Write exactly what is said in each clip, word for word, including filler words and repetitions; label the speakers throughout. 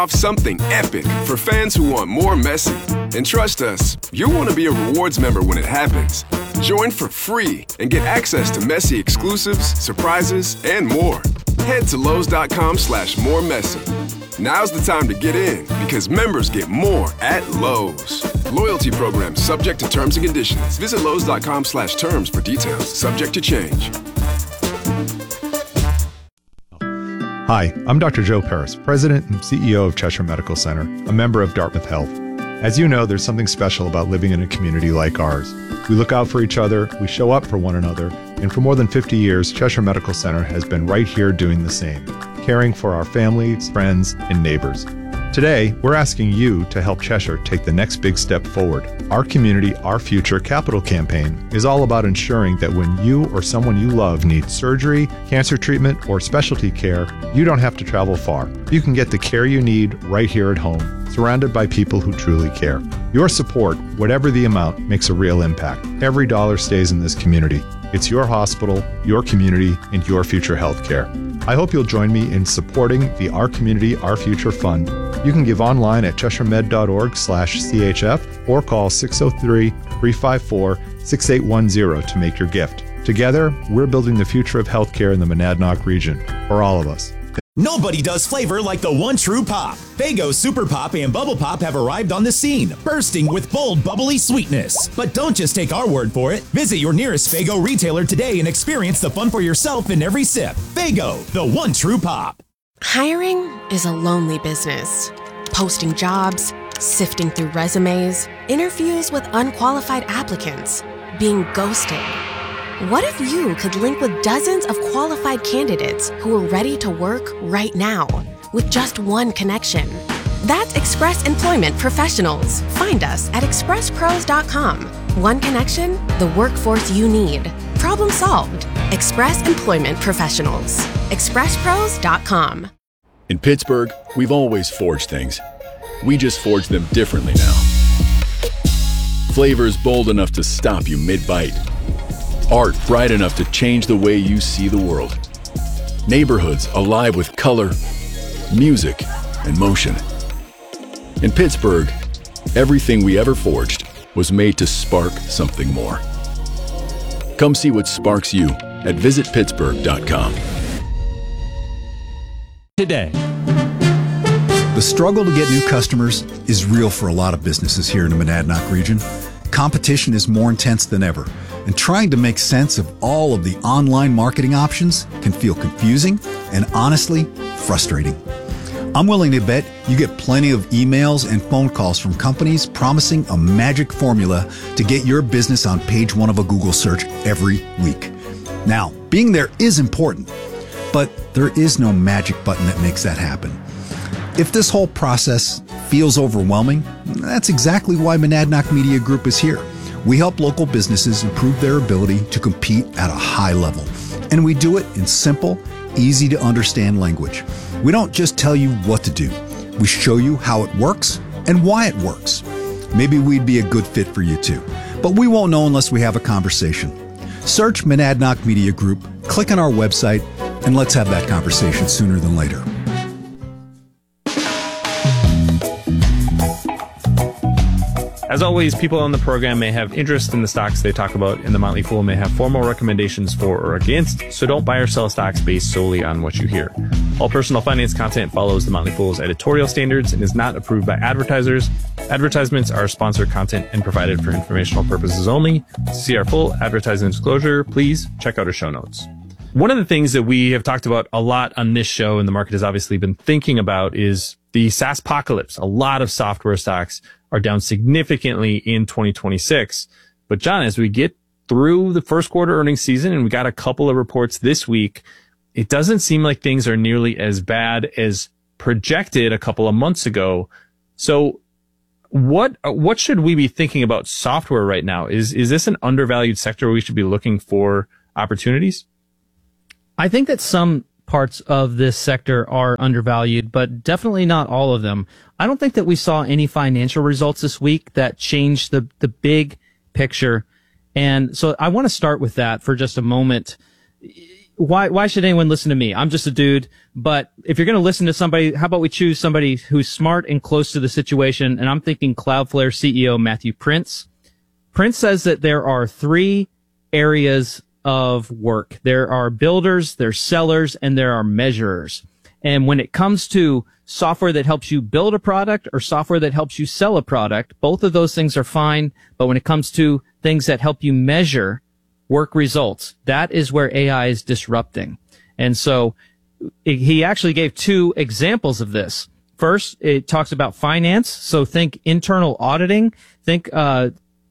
Speaker 1: Off something epic for fans who want more Messi. And trust us, you'll want to be a rewards member when it happens. Join for free and get access to Messi exclusives, surprises, and more. Head to Lowe's.com slash more Messi. Now's the time to get in because members get more at Lowe's. Loyalty program subject to terms and conditions. Visit Lowe's.com slash terms for details. Subject to change.
Speaker 2: Hi, I'm Doctor Joe Paris, President and C E O of Cheshire Medical Center, a member of Dartmouth Health. As you know, there's something special about living in a community like ours. We look out for each other, we show up for one another, and for more than fifty years, Cheshire Medical Center has been right here doing the same, caring for our families, friends, and neighbors. Today, we're asking you to help Cheshire take the next big step forward. Our Community, Our Future capital campaign is all about ensuring that when you or someone you love needs surgery, cancer treatment, or specialty care, you don't have to travel far. You can get the care you need right here at home, surrounded by people who truly care. Your support, whatever the amount, makes a real impact. Every dollar stays in this community. It's your hospital, your community, and your future health care. I hope you'll join me in supporting the Our Community, Our Future Fund. You can give online at cheshiremed.org slash CHF or call six oh three, three five four, six eight one zero to make your gift. Together, we're building the future of healthcare in the Monadnock region for all of us.
Speaker 3: Nobody does flavor like the one true pop. Faygo Super Pop and Bubble Pop have arrived on the scene, bursting with bold, bubbly sweetness. But don't just take our word for it. Visit your nearest Faygo retailer today and experience the fun for yourself in every sip. Faygo, the one true pop.
Speaker 4: Hiring is a lonely business. Posting jobs, sifting through resumes, interviews with unqualified applicants, being ghosted. What if you could link with dozens of qualified candidates who are ready to work right now with just one connection? That's Express Employment Professionals. Find us at express pros dot com. One connection, the workforce you need. Problem solved. Express Employment Professionals. express pros dot com.
Speaker 5: In Pittsburgh, we've always forged things. We just forge them differently now. Flavors bold enough to stop you mid-bite. Art bright enough to change the way you see the world. Neighborhoods alive with color, music, and motion. In Pittsburgh, everything we ever forged was made to spark something more. Come see what sparks you at visit pittsburgh dot com.
Speaker 6: Today.
Speaker 7: The struggle to get new customers is real for a lot of businesses here in the Monadnock region. Competition is more intense than ever, and trying to make sense of all of the online marketing options can feel confusing and honestly frustrating. I'm willing to bet you get plenty of emails and phone calls from companies promising a magic formula to get your business on page one of a Google search every week. Now, being there is important, but there is no magic button that makes that happen. If this whole process feels overwhelming, that's exactly why Monadnock Media Group is here. We help local businesses improve their ability to compete at a high level. And we do it in simple, easy to understand language. We don't just tell you what to do. We show you how it works and why it works. Maybe we'd be a good fit for you too, but we won't know unless we have a conversation. Search Monadnock Media Group, click on our website, and let's have that conversation sooner than later.
Speaker 6: As always, people on the program may have interest in the stocks they talk about, and the Motley Fool may have formal recommendations for or against, so don't buy or sell stocks based solely on what you hear. All personal finance content follows the Motley Fool's editorial standards and is not approved by advertisers. Advertisements are sponsored content and provided for informational purposes only. To see our full advertising disclosure, please check out our show notes. One of the things that we have talked about a lot on this show, and the market has obviously been thinking about, is the SaaSpocalypse. A lot of software stocks are down significantly in twenty twenty-six. But John, as we get through the first quarter earnings season, and we got a couple of reports this week, it doesn't seem like things are nearly as bad as projected a couple of months ago. So what what should we be thinking about software right now? Is is this an undervalued sector where we should be looking for opportunities?
Speaker 8: I think that some parts of this sector are undervalued, but definitely not all of them. I don't think that we saw any financial results this week that changed the, the big picture. And so I want to start with that for just a moment. why why should anyone listen to me? I'm just a dude. But if you're going to listen to somebody, how about we choose somebody who's smart and close to the situation? And I'm thinking Cloudflare C E O Matthew Prince. Prince says that there are three areas of work. There are builders, there's sellers, and there are measurers. And when it comes to software that helps you build a product or software that helps you sell a product, both of those things are fine. But when it comes to things that help you measure work results, that is where A I is disrupting. And so he actually gave two examples of this. First, it talks about finance. So think internal auditing. Think, uh,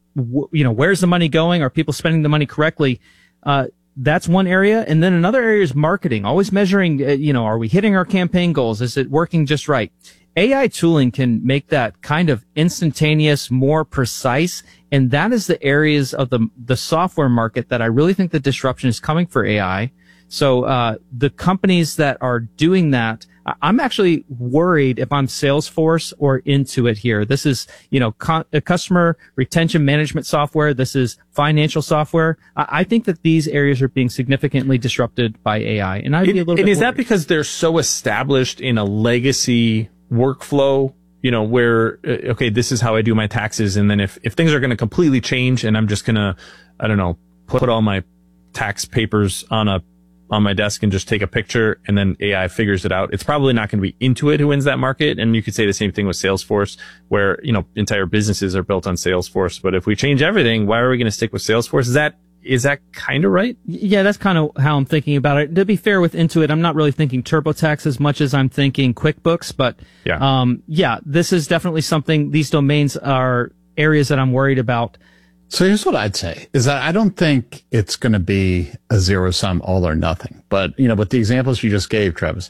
Speaker 8: w- you know, where's the money going? Are people spending the money correctly? Uh, that's one area. And then another area is marketing, always measuring, uh, you know, are we hitting our campaign goals? Is it working just right? A I tooling can make that kind of instantaneous, more precise. And that is the areas of the, the software market that I really think the disruption is coming for A I. So, uh, the companies that are doing that, I'm actually worried if I'm Salesforce or Intuit here. This is, you know, con- customer retention management software. This is financial software. I, I think that these areas are being significantly disrupted by A I. And I'd be a little
Speaker 6: and
Speaker 8: bit
Speaker 6: is
Speaker 8: worried.
Speaker 6: that because they're so established in a legacy workflow, you know, where, uh, okay, this is how I do my taxes. And then if, if things are going to completely change and I'm just going to, I don't know, put all my tax papers on a on my desk and just take a picture and then A I figures it out. It's probably not going to be Intuit who wins that market. And you could say the same thing with Salesforce, where, you know, entire businesses are built on Salesforce. But if we change everything, why are we going to stick with Salesforce? Is that, is that kind of right?
Speaker 8: Yeah, that's kind of how I'm thinking about it. To be fair with Intuit, I'm not really thinking TurboTax as much as I'm thinking QuickBooks. But,
Speaker 6: yeah,
Speaker 8: um, yeah, this is definitely something, these domains are areas that I'm worried about.
Speaker 9: So here's what I'd say is that I don't think it's going to be a zero sum all or nothing. But, you know, with the examples you just gave, Travis,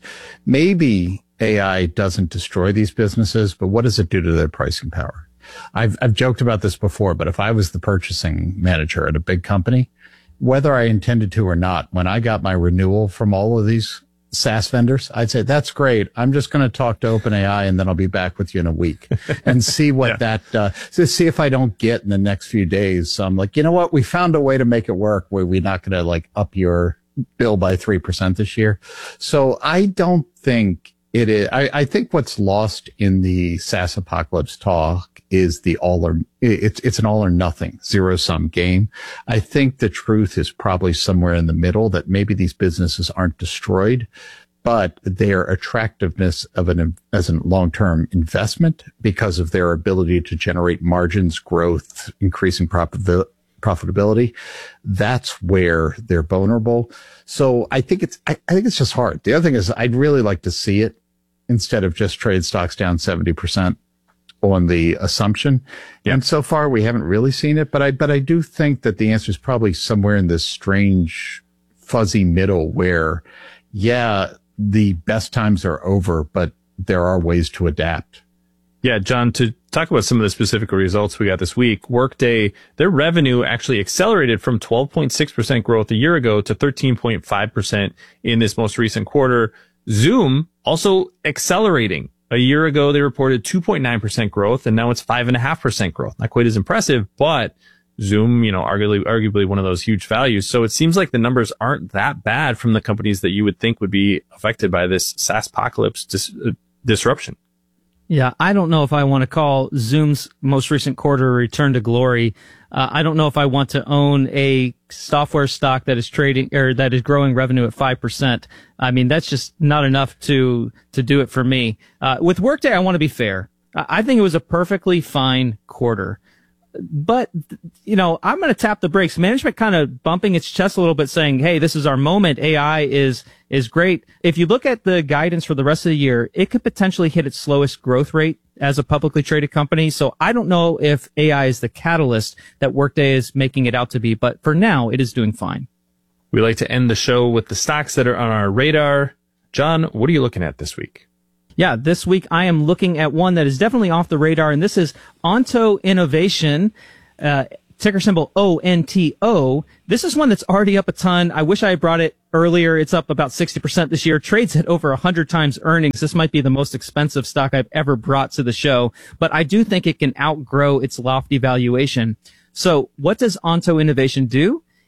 Speaker 9: maybe A I doesn't destroy these businesses, but what does it do to their pricing power? I've, I've joked about this before, but if I was the purchasing manager at a big company, whether I intended to or not, when I got my renewal from all of these SaaS vendors, I'd say, that's great. I'm just going to talk to OpenAI and then I'll be back with you in a week and see what yeah. that, uh, so see if I don't get in the next few days. So I'm like, you know what? We found a way to make it work where we're not going to like up your bill by three percent this year. So I don't think it is. I, I think what's lost in the SaaS apocalypse talk is the all or it's, it's an all or nothing zero sum game. I think the truth is probably somewhere in the middle, that maybe these businesses aren't destroyed, but their attractiveness of an, as a long-term investment because of their ability to generate margins, growth, increasing profit, profitability. That's where they're vulnerable. So I think it's, I, I think it's just hard. The other thing is I'd really like to see it instead of just trade stocks down seventy percent. On the assumption. Yeah. And so far we haven't really seen it, but I, but I do think that the answer is probably somewhere in this strange fuzzy middle where, yeah, the best times are over, but there are ways to adapt.
Speaker 6: Yeah, John, to talk about some of the specific results we got this week, Workday, their revenue actually accelerated from twelve point six percent growth a year ago to thirteen point five percent in this most recent quarter. Zoom also accelerating. A year ago, they reported two point nine percent growth, and now it's five point five percent growth. Not quite as impressive, but Zoom, you know, arguably, arguably one of those huge values. So it seems like the numbers aren't that bad from the companies that you would think would be affected by this SaaS apocalypse dis- uh, disruption.
Speaker 8: Yeah, I don't know if I want to call Zoom's most recent quarter a return to glory. Uh, I don't know if I want to own a software stock that is trading or that is growing revenue at five percent. I mean, that's just not enough to, to do it for me. Uh, with Workday, I want to be fair. I think it was a perfectly fine quarter. But, you know, I'm going to tap the brakes. Management kind of bumping its chest a little bit saying, hey, this is our moment. A I is, is great. If you look at the guidance for the rest of the year, it could potentially hit its slowest growth rate as a publicly traded company. So I don't know if A I is the catalyst that Workday is making it out to be, but for now, it is doing fine.
Speaker 6: We like to end the show with the stocks that are on our radar. John, what are you looking at this week?
Speaker 8: Yeah, this week I am looking at one that is definitely off the radar, and this is Onto Innovation, uh, ticker symbol O N T O. This is one that's already up a ton. I wish I had brought it earlier. It's up about sixty percent this year. Trades at over one hundred times earnings. This might be the most expensive stock I've ever brought to the show, but I do think it can outgrow its lofty valuation. So what does Onto Innovation do?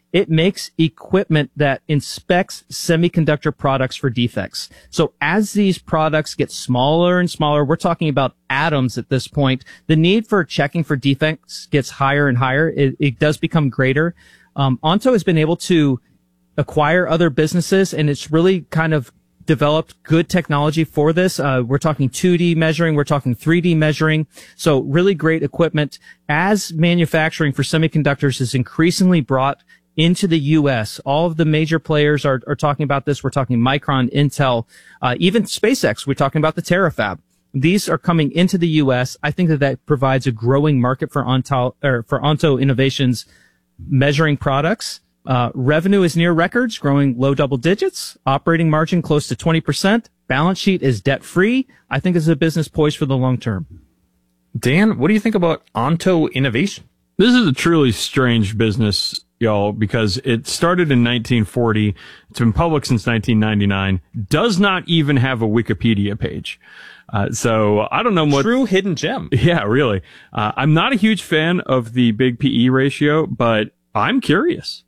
Speaker 8: It makes equipment that inspects semiconductor products for defects. So as these products get smaller and smaller, we're talking about atoms at this point, the need for checking for defects gets higher and higher. It, it does become greater. Um, Onto has been able to acquire other businesses, and it's really kind of developed good technology for this. Uh, we're talking two D measuring. We're talking three D measuring. So really great equipment. As manufacturing for semiconductors is increasingly brought into the U S, all of the major players are, are talking about this. We're talking Micron, Intel, uh, even SpaceX. We're talking about the Terafab. These are coming into the U S. I think that that provides a growing market for Onto, or for Onto Innovations measuring products. Uh, revenue is near records, growing low double digits. Operating margin close to twenty percent. Balance sheet is debt free. I think it's a business poised for the long term.
Speaker 6: Dan, what do you think about Onto Innovation?
Speaker 10: This is a truly strange business, y'all, because it started in nineteen forty. It's been public since nineteen ninety-nine. Does not even have a Wikipedia page. Uh, so I don't know what.
Speaker 6: True hidden gem.
Speaker 10: Yeah, really. Uh, I'm not a huge fan of the big P E ratio, but I'm curious.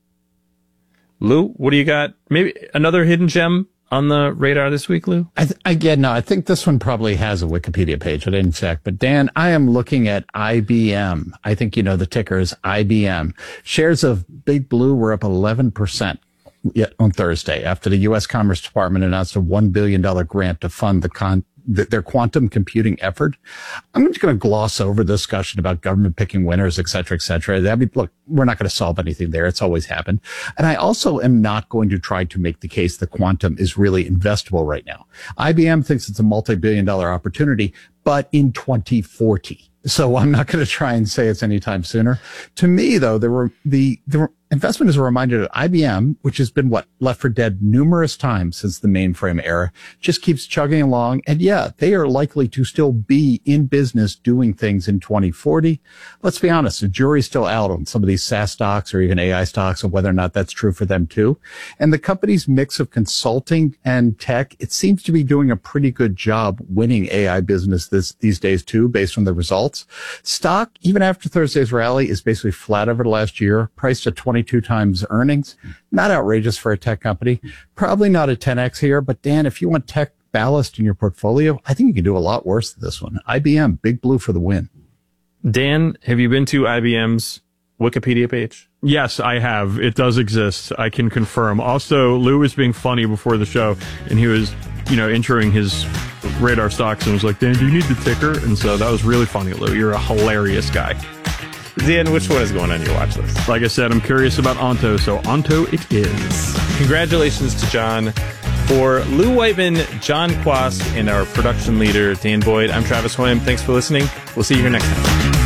Speaker 6: Lou, what do you got? Maybe another hidden gem on the radar this week, Lou?
Speaker 9: I th- again, no, I think this one probably has a Wikipedia page. I didn't check. But Dan, I am looking at I B M. I think you know the ticker is I B M. Shares of Big Blue were up eleven percent on Thursday after the U S Commerce Department announced a one billion dollars grant to fund the con- their quantum computing effort. I'm just going to gloss over the discussion about government picking winners, et cetera, et cetera. I mean, look, we're not going to solve anything there. It's always happened. And I also am not going to try to make the case that quantum is really investable right now. I B M thinks it's a multi-billion dollar opportunity, but in twenty forty. So I'm not going to try and say it's anytime sooner. To me, though, there were the, the investment is a reminder that I B M, which has been what left for dead numerous times since the mainframe era, just keeps chugging along. And yeah, they are likely to still be in business doing things in twenty forty. Let's be honest, the jury's still out on some of these SaaS stocks or even A I stocks and whether or not that's true for them too. And the company's mix of consulting and tech, it seems to be doing a pretty good job winning A I business this, these days too, based on the results. Stock, even after Thursday's rally, is basically flat over the last year, priced at twenty-two times earnings. Not outrageous for a tech company. Probably not a ten X here, but Dan, if you want tech ballast in your portfolio, I think you can do a lot worse than this one. I B M, Big Blue for the win.
Speaker 6: Dan, have you been to I B M's Wikipedia page?
Speaker 10: Yes, I have. It does exist. I can confirm. Also, Lou was being funny before the show, and he was, you know, introing his radar stocks and was like, Dan, do you need the ticker? And so that was really funny, Lou. You're a hilarious guy.
Speaker 6: Dan, which one is going on your watch list?
Speaker 10: Like I said, I'm curious about Onto, so Onto it is.
Speaker 6: Congratulations to John. For Lou Whiteman, John Quast, and our production leader, Dan Boyd, I'm Travis Hoyam. Thanks for listening. We'll see you here next time.